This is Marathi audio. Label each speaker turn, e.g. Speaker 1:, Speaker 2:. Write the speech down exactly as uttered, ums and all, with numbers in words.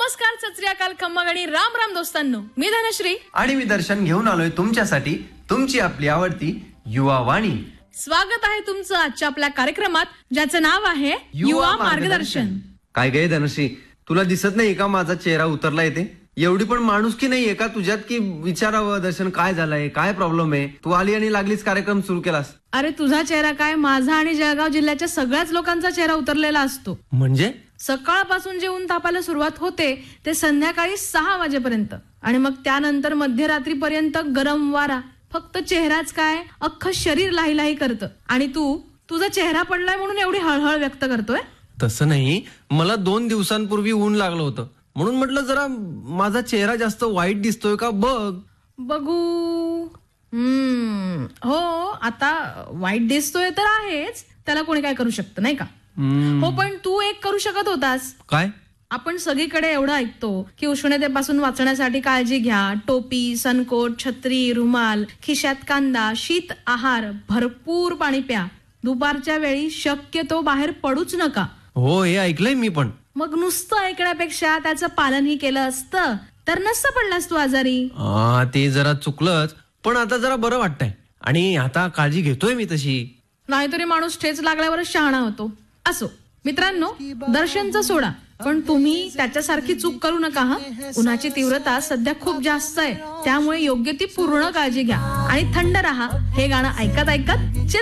Speaker 1: नमस्कार, सत श्री अकाल, खम्मा गणी, राम राम दोस्तांनो. मी धनश्री
Speaker 2: आणि मी दर्शन घेऊन आलोय तुमच्यासाठी तुमची आपली आवडती युवा वाणी.
Speaker 1: स्वागत आहे तुमचं आजच्या आपल्या कार्यक्रमात, ज्याचं नाव आहे युवा मार्गदर्शन.
Speaker 2: काय गे धनश्री, तुला दिसत नाही का माझा चेहरा उतरला येते? एवढी पण माणूस की नाहीये का तुझ्यात की विचारावं दर्शन काय झालंय, काय प्रॉब्लेम आहे? तू आली आणि लागलीच कार्यक्रम सुरू केलास.
Speaker 1: अरे तुझा चेहरा काय, माझा आणि जळगाव जिल्ह्याच्या सगळ्याच लोकांचा चेहरा उतरलेला असतो.
Speaker 2: म्हणजे
Speaker 1: सकाळपासून जे ऊन तापायला सुरुवात होते ते संध्याकाळी सहा वाजेपर्यंत, आणि मग त्यानंतर मध्यरात्रीपर्यंत गरम वारा. फक्त चेहराच काय, अख्खं शरीर लाही लाही करतं. आणि तू तुझा चेहरा पडलाय म्हणून एवढी हळहळ व्यक्त करतोय?
Speaker 2: तसं नाही, मला दोन दिवसांपूर्वी ऊन लागलं होतं म्हणून म्हटलं जरा माझा चेहरा जास्त वाईट दिसतोय का बघ.
Speaker 1: बघू. हम्म हो, आता वाईट दिसतोय तर आहेच, त्याला कोणी काय करू शकतं नाही का? हो, पण तू एक करू शकत होतास.
Speaker 2: काय?
Speaker 1: आपण सगळीकडे एवढं ऐकतो की उष्णतेपासून वाचण्यासाठी काळजी घ्या, टोपी, सनकोट, छत्री, रुमाल, खिशात कांदा, शीत आहार, भरपूर पाणी प्या, दुपारच्या वेळी शक्यतो बाहेर पडूच नका.
Speaker 2: हो, हे ऐकलंय मी पण.
Speaker 1: मग नुसतं ऐकण्यापेक्षा त्याचं पालनही केलं असतं तर नसतं पडलास तू आजारी.
Speaker 2: हा, ते जरा चुकलंच, पण आता जरा बरं वाटतंय आणि आता काळजी घेतोय मी तशी.
Speaker 1: नाहीतरी माणूस ठेच लागल्यावरच शहाणा होतो. असो मित्रांनो, दर्शनचं सोडा, पण तुम्ही त्याच्यासारखी चूक करू नका. हा, उन्हाची तीव्रता सध्या खूप जास्त आहे, त्यामुळे योग्य ती पूर्ण काळजी घ्या आणि थंड राहा. हे गाणं ऐकत ऐकत